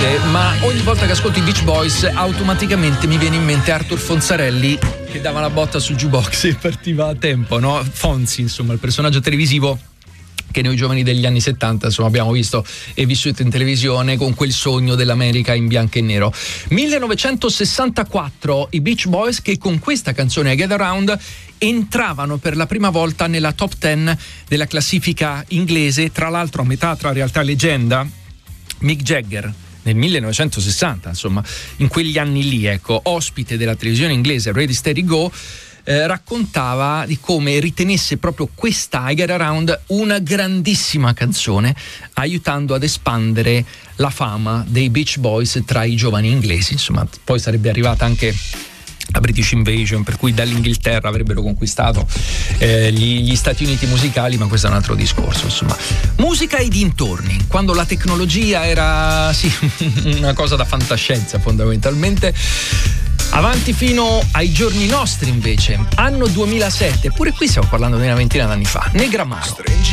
niente, ma ogni volta che ascolto i Beach Boys automaticamente mi viene in mente Arthur Fonzarelli che dava la botta sul jukebox e partiva a tempo, no? Fonzi, insomma, il personaggio televisivo che noi giovani degli anni 70 insomma abbiamo visto e vissuto in televisione con quel sogno dell'America in bianco e nero. 1964 i Beach Boys che con questa canzone Get Around entravano per la prima volta nella top 10 della classifica inglese, tra l'altro a metà tra realtà e leggenda. Mick Jagger nel 1960, insomma in quegli anni lì, ecco, ospite della televisione inglese Ready Steady Go, raccontava di come ritenesse proprio questa I Get Around una grandissima canzone, aiutando ad espandere la fama dei Beach Boys tra i giovani inglesi. Insomma, poi sarebbe arrivata anche la British Invasion, per cui dall'Inghilterra avrebbero conquistato gli Stati Uniti musicali, ma questo è un altro discorso. Insomma, musica e dintorni, quando la tecnologia era una cosa da fantascienza fondamentalmente. Avanti fino ai giorni nostri invece, anno 2007, pure qui stiamo parlando di una ventina d'anni fa, Negra Mano.